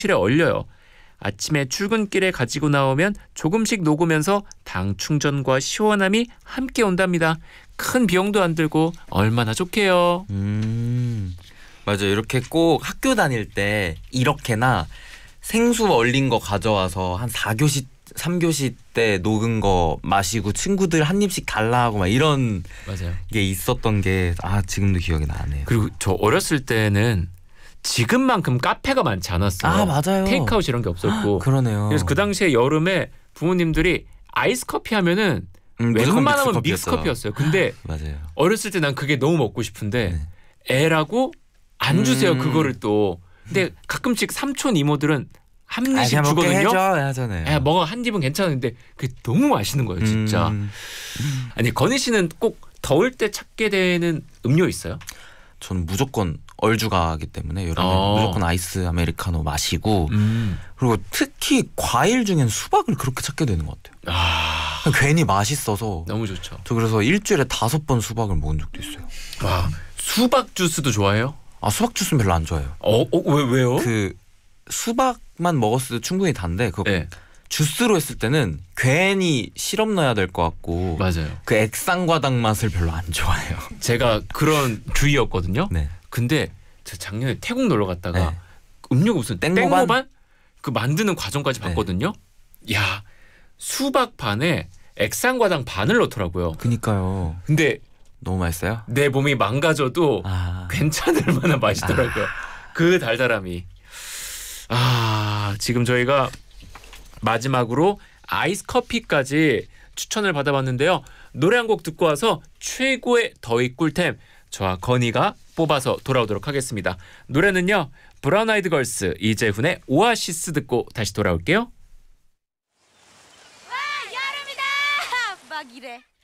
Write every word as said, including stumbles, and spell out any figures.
실에 얼려요. 아침에 출근길에 가지고 나오면 조금씩 녹으면서 당 충전과 시원함이 함께 온답니다. 큰 비용도 안 들고 얼마나 좋게요. 음, 맞아. 이렇게 꼭 학교 다닐 때 이렇게나 생수 얼린 거 가져와서 한 사 교시, 삼 교시 때 녹은 거 마시고 친구들 한 입씩 달라 하고 막 이런 맞아요. 게 있었던 게 아 지금도 기억이 나네요. 그리고 저 어렸을 때는 지금만큼 카페가 많지 않았어요. 아 맞아요. 테이크아웃 이런 게 없었고. 그러네요. 그래서 그 당시에 여름에 부모님들이 아이스 커피 하면은 음, 무조건 웬만하면 믹스커피였어요. 믹스커피였어요. 근데 맞아요. 어렸을 때 난 그게 너무 먹고 싶은데 네. 애라고 안 주세요. 음. 그거를 또. 근데 가끔씩 삼촌 이모들은 한 아, 입씩 그냥 먹게 주거든요. 해줘 하잖아요. 야, 먹어 한 입은 괜찮은데 그게 너무 맛있는 거예요, 진짜. 음. 아니 건희 씨는 꼭 더울 때 찾게 되는 음료 있어요? 저는 무조건 얼죽아기 때문에 여름에 어. 무조건 아이스 아메리카노 마시고 음. 그리고 특히 과일 중엔 수박을 그렇게 찾게 되는 것 같아요. 아, 괜히 맛있어서 너무 좋죠. 저 그래서 일주일에 다섯 번 수박을 먹은 적도 있어요. 와, 수박 주스도 좋아해요? 아 수박 주스는 별로 안 좋아해요. 어, 어 왜, 왜요? 그 수박만 먹었을 때 충분히 단데 그 네. 주스로 했을 때는 괜히 시럽 넣어야 될 것 같고 맞아요. 그 액상과당 맛을 별로 안 좋아해요. 제가 그런 주의였거든요. 네. 근데 저 작년에 태국 놀러 갔다가 네. 음료가 무슨 땡모반? 땡모반? 그 만드는 과정까지 네. 봤거든요. 야, 수박 반에 액상과당 반을 넣더라고요. 그니까요. 근데 너무 맛있어요? 내 몸이 망가져도 아. 괜찮을 만한 맛이더라고요. 그 달달함이. 아, 지금 저희가 마지막으로 아이스 커피까지 추천을 받아봤는데요. 노래 한 곡 듣고 와서 최고의 더위 꿀템 저와 건희가 뽑아서 돌아오도록 하겠습니다. 노래는요. 브라운 아이드 걸스 이재훈의 오아시스 듣고 다시 돌아올게요. 와 여름이다 막 이래.